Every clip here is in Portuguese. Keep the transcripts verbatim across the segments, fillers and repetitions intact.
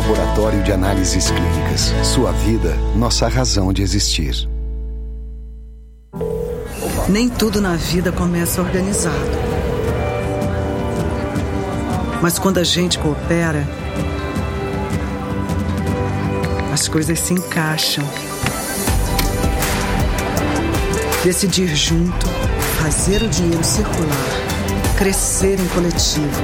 Laboratório de Análises Clínicas. Sua vida, nossa razão de existir. Nem tudo na vida começa organizado. Mas quando a gente coopera, as coisas se encaixam. Decidir junto, fazer o dinheiro circular, crescer em coletivo.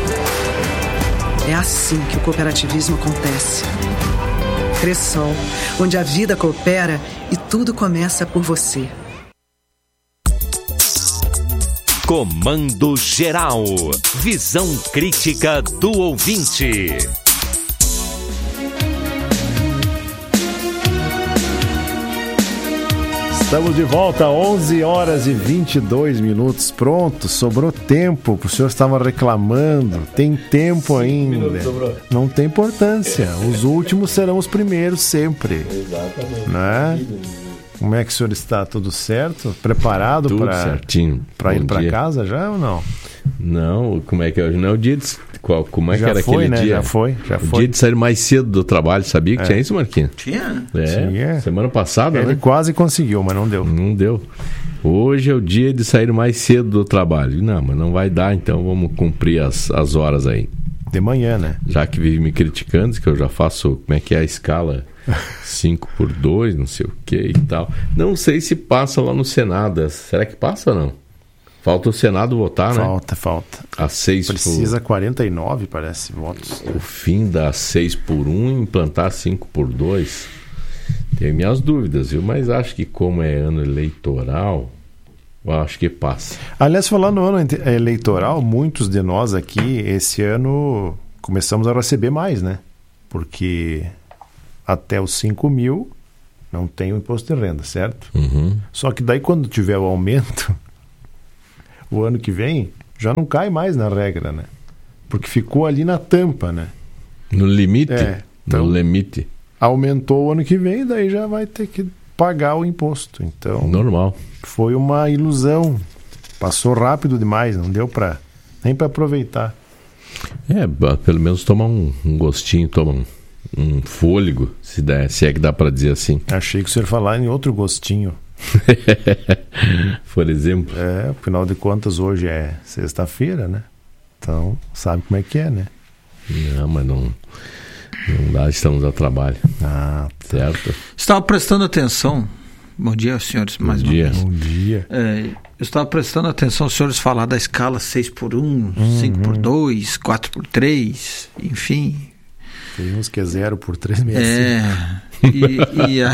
É assim que o cooperativismo acontece. Cressol, onde a vida coopera e tudo começa por você. Comando Geral. Visão crítica do ouvinte. Estamos de volta, onze horas e vinte e dois minutos. Pronto, sobrou tempo. O senhor estava reclamando. Tem tempo ainda. Não tem importância. Os últimos serão os primeiros sempre. Exatamente. Né? Como é que o senhor está? Tudo certo? Preparado para ir para casa já ou não? Não, como é que é hoje? Não é o dia de... Qual, como é já que era foi, aquele né? dia? Já foi, já o foi. dia de sair mais cedo do trabalho, sabia que é. tinha isso, Marquinhos? Tinha? É, Tinha. Semana passada, Ele né? quase conseguiu, mas não deu. Não deu. Hoje é o dia de sair mais cedo do trabalho. Não, mas não vai dar, então vamos cumprir as, as horas aí. De manhã, né? Já que vive me criticando, que eu já faço, como é que é a escala? cinco por dois, não sei o que e tal. Não sei se passa lá no Senado. Será que passa ou não? Falta o Senado votar, né? Falta, falta. A seis Precisa por... quarenta e nove, parece, votos. O fim da seis por um e implantar cinco por dois. Tenho minhas dúvidas, viu? Mas acho que como é ano eleitoral, eu acho que passa. Aliás, falando no ano eleitoral, muitos de nós aqui, esse ano, começamos a receber mais, né? Porque até os cinco mil não tem o imposto de renda, certo? Uhum. Só que daí quando tiver o aumento, o ano que vem, já não cai mais na regra, né? Porque ficou ali na tampa, né? No limite? É. Então, no limite. Aumentou o ano que vem, daí já vai ter que pagar o imposto. Então, normal. Foi uma ilusão. Passou rápido demais, não deu para nem para aproveitar. É, pelo menos tomar um, um gostinho, tomar um, um fôlego, se, der, se é que dá para dizer assim. Achei que o senhor ia falar em outro gostinho. Por exemplo. É, afinal de contas, hoje é sexta-feira, né? Então, sabe como é que é, né? Não, mas não, não dá, estamos a trabalho. Ah, certo. Estava prestando atenção. Bom dia, senhores, mais Bom uma dia. vez. Bom dia. É, eu estava prestando atenção, os senhores falar da escala seis por um, Uhum. cinco por dois, quatro por três, enfim. Tem uns que é zero por três meses. É, e, e a,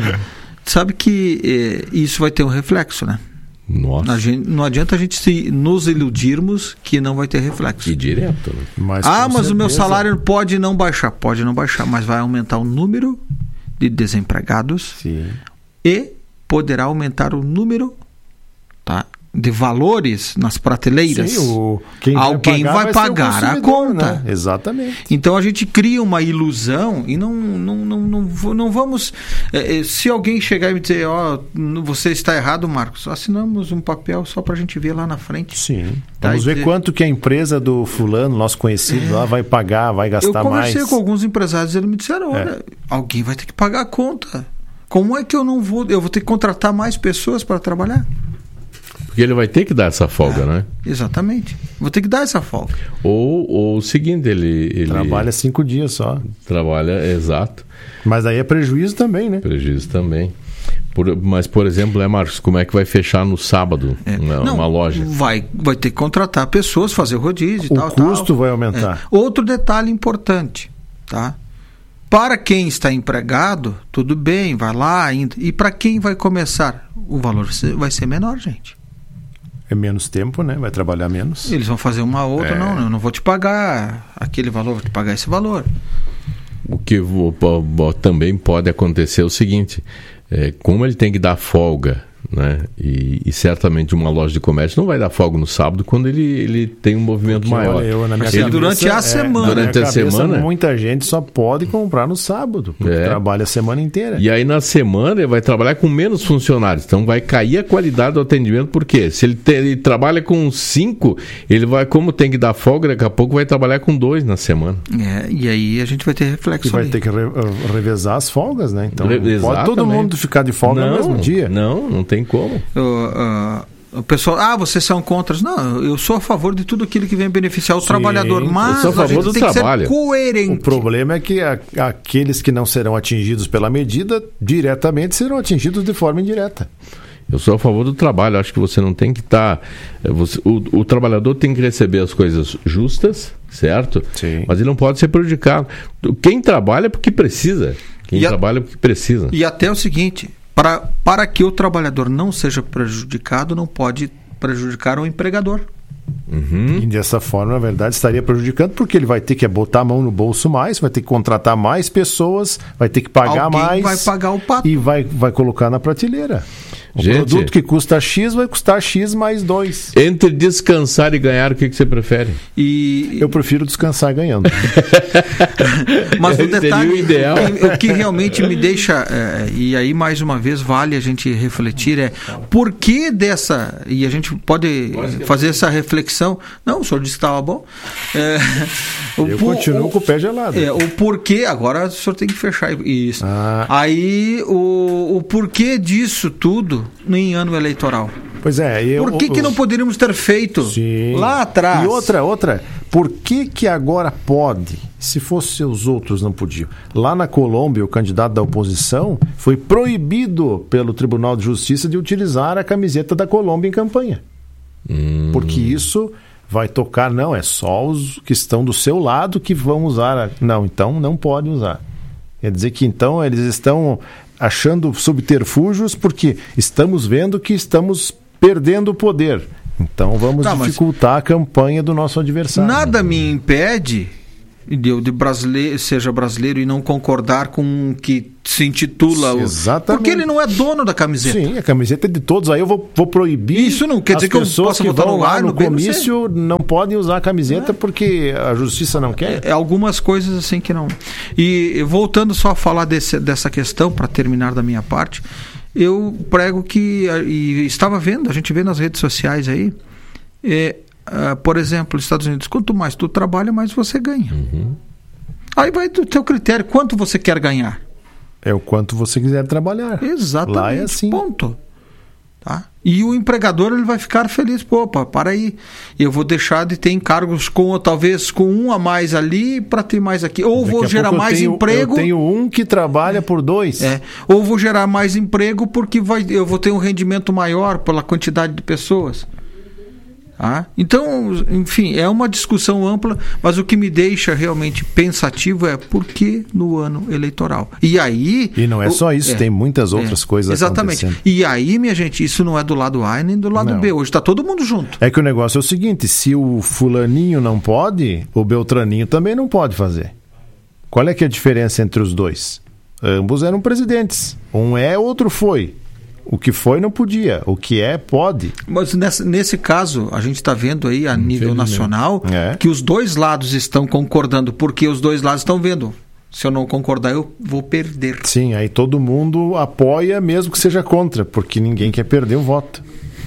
sabe que é, isso vai ter um reflexo, né? Nossa. A gente, não adianta a gente se nos iludirmos que não vai ter reflexo. Que direto, né? Mas, ah, mas certeza, o meu salário pode não baixar. Pode não baixar, mas vai aumentar o número de desempregados. Sim. E poderá aumentar o número, tá, de valores nas prateleiras. Sim, o, quem Alguém vai vai pagar, pagar vai a conta. Né? Exatamente. Então a gente cria uma ilusão e não, não, não, não, não vamos... É, se alguém chegar e me dizer, ó, oh, você está errado, Marcos, assinamos um papel só para a gente ver lá na frente. Sim. Tá, Vamos ver dizer... quanto que a empresa do fulano, nosso conhecido é. lá, vai pagar, vai gastar mais. Eu conversei mais. com alguns empresários e eles me disseram, olha, é. alguém vai ter que pagar a conta. Como é que eu não vou... Eu vou ter que contratar mais pessoas para trabalhar? Porque ele vai ter que dar essa folga, é, né? Exatamente. Vou ter que dar essa folga. Ou, ou o seguinte, ele, ele... Trabalha cinco dias só. Trabalha, exato. Mas aí é prejuízo também, né? Prejuízo também. Por, mas, por exemplo, né, Marcos, como é que vai fechar no sábado é. uma, Não, uma loja? Vai, vai ter que contratar pessoas, fazer o rodízio e o tal. O custo tal. vai aumentar. É. Outro detalhe importante, tá? Para quem está empregado, tudo bem, vai lá ainda. E para quem vai começar, o valor vai ser menor, gente. É menos tempo, né? Vai trabalhar menos. Eles vão fazer uma outra, é. não, eu não vou te pagar aquele valor, vou te pagar esse valor. O que vou, também pode acontecer é o seguinte, é, como ele tem que dar folga né? E, e certamente uma loja de comércio não vai dar folga no sábado quando ele, ele tem um movimento Porque, maior. olha, eu, na minha Ele, cabeça, durante a é, semana. na minha Durante a cabeça, semana? muita gente só pode comprar no sábado, porque É. trabalha a semana inteira. E aí na semana ele vai trabalhar com menos funcionários, então vai cair a qualidade do atendimento, porque se ele, te, ele trabalha com cinco, ele vai, como tem que dar folga, daqui a pouco vai trabalhar com dois na semana. É, e aí a gente vai ter reflexo E vai ali. ter que re- revezar as folgas, né? Então, Re- não pode todo exatamente. mundo ficar de folga não, no mesmo dia. Não, não tem como. Uh, uh, o pessoal, ah, vocês são contra. Não, eu sou a favor de tudo aquilo que vem beneficiar o Sim, trabalhador, mas eu sou a favor a gente do tem trabalho. que ser coerente. O problema é que a- aqueles que não serão atingidos pela medida diretamente serão atingidos de forma indireta. Eu sou a favor do trabalho. Acho que você não tem que estar. o, o trabalhador tem que receber as coisas justas, certo? Sim. Mas ele não pode ser prejudicado. Quem trabalha é porque precisa. Quem E a- trabalha é porque precisa. E até o seguinte, para, para que o trabalhador não seja prejudicado, não pode prejudicar o empregador. Uhum. E dessa forma, na verdade, estaria prejudicando porque ele vai ter que botar a mão no bolso mais, vai ter que contratar mais pessoas, vai ter que pagar Alguém mais. vai pagar o pato. E vai, vai colocar na prateleira. O Gente- produto que custa X vai custar X mais dois. Entre descansar e ganhar, o que, que você prefere? E, Eu prefiro descansar ganhando. mas o Seria detalhe, o ideal. O, que, o que realmente me deixa, é, e aí mais uma vez vale a gente refletir, é por que dessa, e a gente pode fazer essa reflexão, não, o senhor disse que estava bom, é, o Eu por- continuo o- com o pé gelado. É, o porquê, agora o senhor tem que fechar isso. Ah. Aí o, o porquê disso tudo em ano eleitoral. Pois é. Eu, Por que, que não poderíamos ter feito Sim. lá atrás? E outra, outra, por que que agora pode? Se fosse os outros não podiam. Lá na Colômbia, o candidato da oposição foi proibido pelo Tribunal de Justiça de utilizar a camiseta da Colômbia em campanha. Hum. Porque isso vai tocar, não, é só os que estão do seu lado que vão usar. A... Não, então não pode usar. Quer dizer que então eles estão achando subterfúgios porque estamos vendo que estamos perdendo o poder. Então vamos Tá, mas- dificultar a campanha do nosso adversário. Nada me impede de eu de brasileiro, seja brasileiro e não concordar com o que se intitula o... Exatamente. Porque ele não é dono da camiseta. Sim, a camiseta é de todos. Aí eu vou, vou proibir. Isso não quer as dizer que eu pessoas possa que votar vão no lá A, no no B, no C. comício não podem usar a camiseta porque a justiça não quer. É, algumas coisas assim que não. E voltando só a falar desse, dessa questão, para terminar da minha parte, eu prego que, e estava vendo, a gente vê nas redes sociais aí, é, uh, por exemplo, nos Estados Unidos, quanto mais tu trabalha, mais você ganha. Uhum. Aí vai do teu critério, quanto você quer ganhar. É o quanto você quiser trabalhar. Exatamente, Lá é assim. ponto. Tá? E o empregador ele vai ficar feliz, pô, pá, para aí, eu vou deixar de ter encargos com talvez com um a mais ali para ter mais aqui, ou Daqui vou a gerar pouco eu mais tenho- emprego, Eu tenho um que trabalha por dois. é, ou vou gerar mais emprego porque vai, eu vou ter um rendimento maior pela quantidade de pessoas. Tá? Então, enfim, é uma discussão ampla, mas o que me deixa realmente pensativo é por que no ano eleitoral. E aí. E não é o- só isso, tem muitas outras coisas Exatamente. acontecendo. E aí, minha gente, isso não é do lado A e nem do lado Não. B. Hoje está todo mundo junto. É que o negócio é o seguinte, se o fulaninho não pode, o Beltraninho também não pode fazer. Qual é que é a diferença entre os dois? Ambos eram presidentes. Um é, outro foi. O que foi não podia. O que é, pode. Mas nesse, nesse caso, a gente está vendo aí a nível nacional É. que os dois lados estão concordando, porque os dois lados estão vendo. Se eu não concordar, eu vou perder. Sim, aí todo mundo apoia, mesmo que seja contra, porque ninguém quer perder o voto.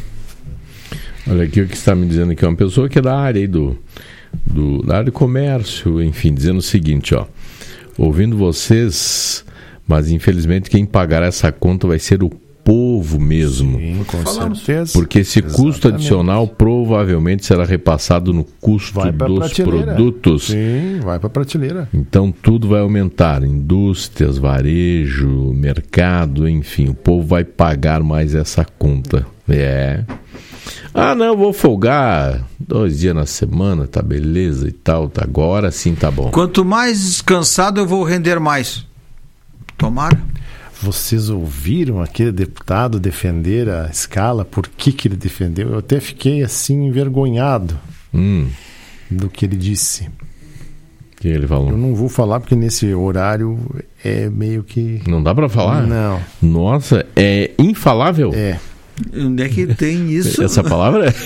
Olha aqui o que está me dizendo aqui, uma pessoa que é da área aí do, do da área de comércio, enfim, dizendo o seguinte, ó, ouvindo vocês, mas infelizmente quem pagará essa conta vai ser o povo mesmo. Sim, com Falamos. certeza. Porque esse custo Exatamente. adicional provavelmente será repassado no custo Vai pra dos prateleira. produtos. Sim, vai para prateleira. Então tudo vai aumentar, indústrias, varejo, mercado, enfim, o povo vai pagar mais essa conta. É. Ah, não, eu vou folgar dois dias na semana, tá beleza e tal, tá, agora sim tá bom. Quanto mais cansado, eu vou render mais. Tomara. Vocês ouviram aquele deputado defender a escala? Por que que ele defendeu? Eu até fiquei assim envergonhado Hum, do que ele disse. o que ele Eu falou? não vou falar porque nesse horário é meio que... Não dá pra falar? Não, Nossa, é infalável? é. Onde é que tem isso? Essa palavra é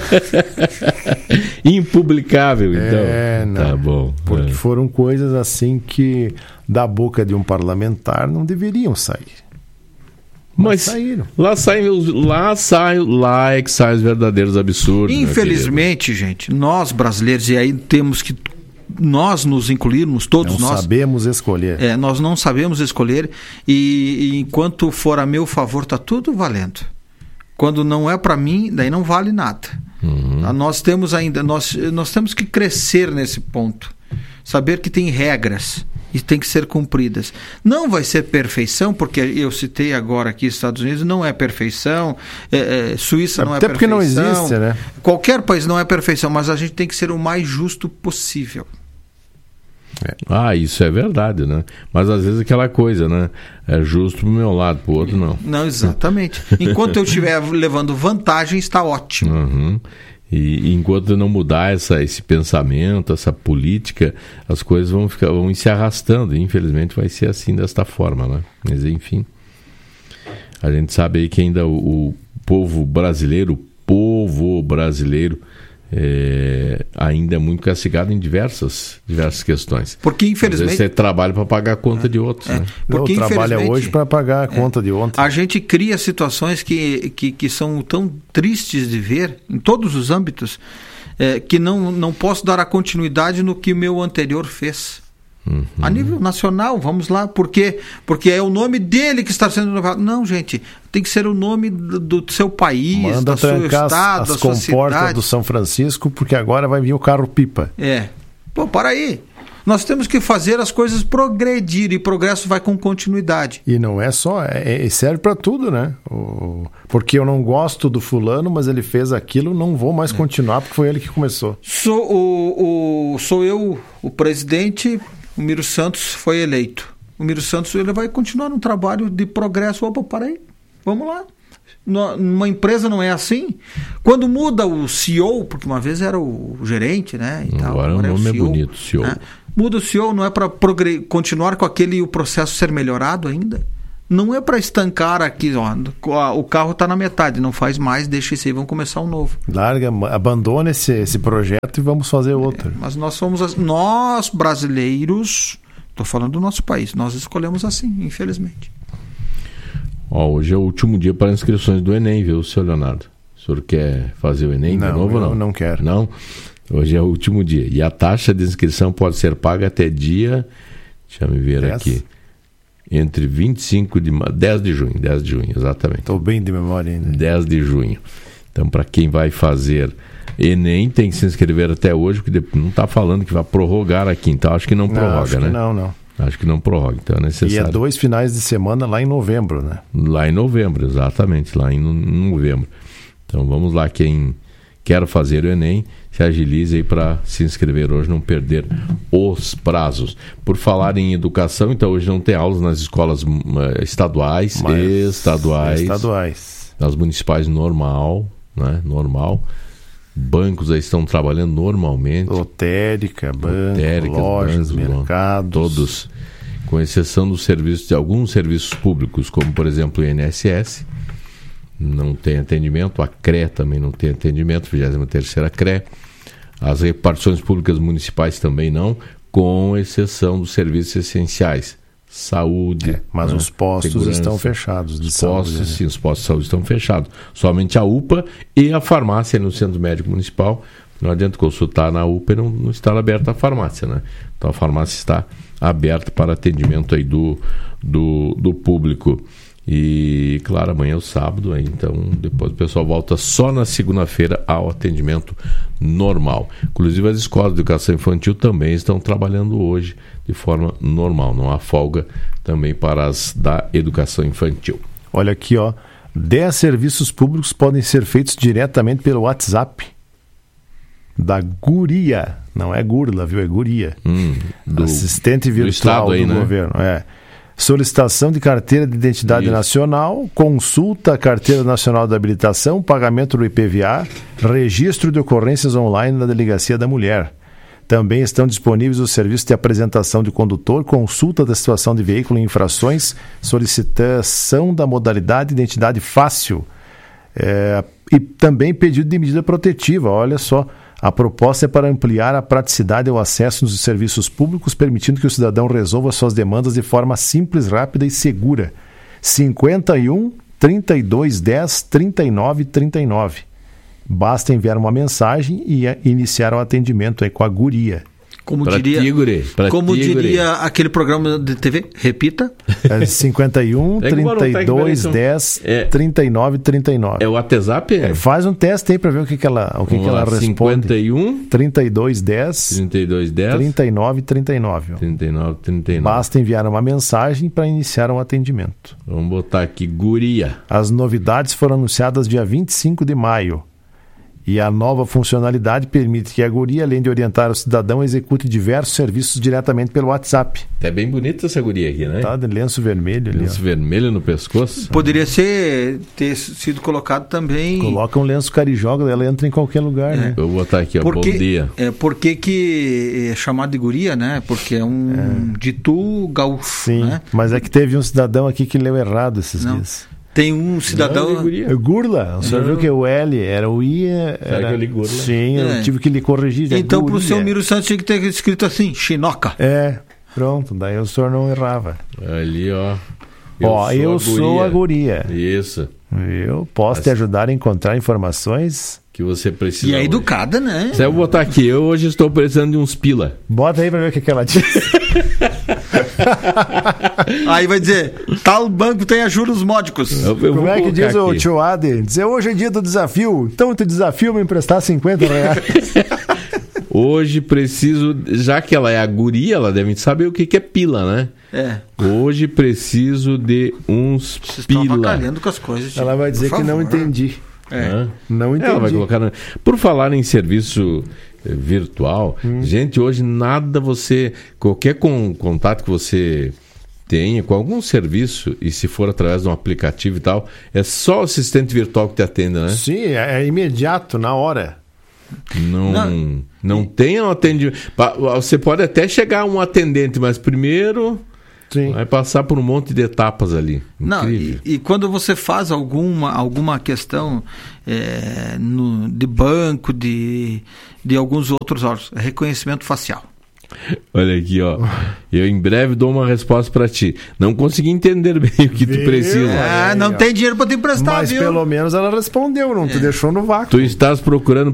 impublicável, então. É, não. Tá bom. Porque é. foram coisas assim que da boca de um parlamentar não deveriam sair. Mas saíram. Lá saem os, lá saem, lá é que saem os verdadeiros absurdos. Infelizmente, gente, nós brasileiros, e aí temos que nós nos incluirmos, todos não nós. Não sabemos escolher. É, nós não sabemos escolher e, e enquanto for a meu favor, tá tudo valendo. Quando não é para mim, daí não vale nada. Uhum. Nós temos ainda, nós, nós temos que crescer nesse ponto. Saber que tem regras e tem que ser cumpridas. Não vai ser perfeição, porque eu citei agora aqui Estados Unidos, não é perfeição, é, é, Suíça não é Até perfeição. porque não existe, né? Qualquer país não é perfeição, mas a gente tem que ser o mais justo possível. É. Ah, isso é verdade, né? Mas às vezes aquela coisa, né? É justo pro meu lado, pro outro não. Não, exatamente. Enquanto eu estiver levando vantagem, está ótimo. Uhum. E, e enquanto não mudar essa, esse pensamento, essa política, as coisas vão, ficar, vão ir se arrastando. E infelizmente vai ser assim, desta forma, né? Mas enfim, a gente sabe aí que ainda o, o povo brasileiro, o povo brasileiro, é, ainda é muito castigado em diversas, diversas questões. Porque infelizmente... Às vezes você trabalha para pagar a conta é, de outros, é, né? Porque, eu trabalho hoje para pagar a conta é, de ontem. A gente cria situações que, que, que são tão tristes de ver, em todos os âmbitos, é, que não, não posso dar a continuidade no que o meu anterior fez. Uhum. A nível nacional, vamos lá, por quê? Porque é o nome dele que está sendo renovado. Não, gente, tem que ser o nome do, do seu país, Manda do seu estado, as, as da sua comportas cidade. do São Francisco, porque agora vai vir o carro-pipa. É. Pô, para aí. Nós temos que fazer as coisas progredir e progresso vai com continuidade. E não é só, é, é, serve para tudo, né? O, porque eu não gosto do fulano, mas ele fez aquilo, não vou mais é. continuar porque foi ele que começou. Sou, o, o, sou eu, o presidente... O Miro Santos foi eleito. O Miro Santos ele vai continuar no trabalho de progresso. Opa, para aí, vamos lá. Numa empresa não é assim. Quando muda o C E O, porque uma vez era o gerente, né? E tal, agora, agora o nome é, o C E O, é bonito, C E O. Né? Muda o C E O, não é para progre- continuar com aquele e o processo ser melhorado ainda. Não é para estancar aqui, ó, o carro está na metade, não faz mais, deixa isso aí, vamos começar um novo. Larga, abandona esse, esse projeto e vamos fazer outro. É, mas nós somos, as, nós brasileiros, estou falando do nosso país, nós escolhemos assim, infelizmente. Ó, hoje é o último dia para inscrições do Enem, viu, senhor Leonardo? O senhor quer fazer o Enem não, de novo ou não? Não, não quero. Não? Hoje é o último dia. E a taxa de inscrição pode ser paga até dia, deixa eu ver dez aqui. Entre vinte e cinco de dez de junho, dez de junho, exatamente. Estou bem de memória ainda. dez de junho. Então, para quem vai fazer Enem, tem que se inscrever até hoje, porque não está falando que vai prorrogar aqui, então acho que não prorroga, não, acho né? Que não, não. Acho que não prorroga, então é necessário. E é dois finais de semana lá em novembro, né? Lá em novembro, exatamente, lá em novembro. Então, vamos lá, quem quer fazer o Enem, se agilize aí para se inscrever hoje, não perder os prazos. Por falar em educação, então hoje não tem aulas nas escolas estaduais, Mas estaduais, estaduais, nas municipais normal, né? Normal. Bancos aí estão trabalhando normalmente. Lotérica, banco, Lotéricas, lojas, bancos, mercados. Todos, com exceção dos serviços de alguns serviços públicos, como por exemplo o I N S S. Não tem atendimento, a C R E também não tem atendimento, vigésima terceira C R E. As repartições públicas municipais também não, com exceção dos serviços essenciais, saúde. É, mas né? os postos Segurança. Estão fechados. De os saúde, postos, né? sim, os postos de saúde estão fechados. Somente a U P A e a farmácia no Centro Médico Municipal. Não adianta consultar na U P A e não, não estar aberta a farmácia, né? Então a farmácia está aberta para atendimento aí do, do, do público. E, claro, amanhã é o sábado, aí, então depois o pessoal volta só na segunda-feira ao atendimento normal. Inclusive as escolas de educação infantil também estão trabalhando hoje de forma normal. Não há folga também para as da educação infantil. Olha aqui, ó. dez serviços públicos podem ser feitos diretamente pelo WhatsApp da Guria. Não é Gurla, viu? É Guria. Hum, do, Assistente virtual do, estado aí, do né? governo. É. Solicitação de carteira de identidade Isso. nacional, consulta à carteira nacional de habilitação, pagamento do I P V A, registro de ocorrências online na Delegacia da Mulher. Também estão disponíveis os serviços de apresentação de condutor, consulta da situação de veículo em infrações, solicitação da modalidade identidade fácil É, e também pedido de medida protetiva, olha só. A proposta é para ampliar a praticidade ao acesso nos serviços públicos, permitindo que o cidadão resolva suas demandas de forma simples, rápida e segura. cinquenta e um, trinta e dois, dez, trinta e nove, trinta e nove. Basta enviar uma mensagem e iniciar o atendimento aí com a guria. Como pra diria, ti, guri, pra como ti, diria aquele programa de T V, repita. É cinquenta e um, trinta e dois, dez, é, trinta e nove, trinta e nove. É o WhatsApp? É? Faz um teste aí para ver o que, que ela, o que que ela responde. cinquenta e um, trinta e dois, dez, trinta e dois, dez, trinta e nove, trinta e nove. trinta e nove, trinta e nove. Basta enviar uma mensagem para iniciar um atendimento. Vamos botar aqui, guria. As novidades foram anunciadas dia vinte e cinco de maio. E a nova funcionalidade permite que a guria, além de orientar o cidadão, execute diversos serviços diretamente pelo WhatsApp. É bem bonita essa guria aqui, né? Tá de lenço vermelho ali. Lenço ó. vermelho no pescoço. Poderia ser ter sido colocado também. Coloca um lenço carijoga, ela entra em qualquer lugar, é. né? Eu vou botar aqui, ó, porque, bom dia. É, por que que é chamado de guria, né? Porque é um é. dito gaúcho. Sim, né? mas é que teve um cidadão aqui que leu errado esses Não. dias. Tem um cidadão... Não, é Gurla, o senhor viu que o L era o I... Era... Será que eu li Gurla? Sim, é. eu tive que lhe corrigir. Então, para o seu Miro Santos tinha que ter escrito assim, Chinoca. É, pronto, daí o senhor não errava. Ali, ó. Eu Ó, sou eu a sou a guria. Isso. Eu posso Mas... te ajudar a encontrar informações... Que você precisa. E é educada, né? Se eu botar aqui, eu hoje estou precisando de uns pila. Bota aí pra ver o que, que ela diz. Aí vai dizer, tal banco tem a juros módicos. Eu, eu Como é que diz aqui. o tio Ade? Dizer, hoje é dia do desafio, então tu desafio me emprestar cinquenta reais. Hoje preciso, já que ela é a guria, ela deve saber o que, que é pila, né? É. Hoje preciso de uns Vocês pila. estão avacalhando com as coisas. Ela vai dizer que não entendi. É. Não entendi. Ela vai colocar na... Por falar em serviço eh, virtual, hum. gente, hoje nada você... Qualquer com, contato que você tenha com algum serviço, e se for através de um aplicativo e tal, é só o assistente virtual que te atenda, né? Sim, é, é imediato, na hora. Não, não, não e... tem um atendimento. Você pode até chegar a um atendente, mas primeiro... Sim. Vai passar por um monte de etapas ali. Não, e, e quando você faz alguma, alguma questão é, no, de banco, de, de alguns outros órgãos, é reconhecimento facial. Olha aqui, ó. Eu em breve dou uma resposta para ti. Não consegui entender bem o que Viu? tu precisa. Ah, não tem dinheiro para te emprestar, Mas viu? pelo menos ela respondeu, não te É. deixou no vácuo. Tu estás procurando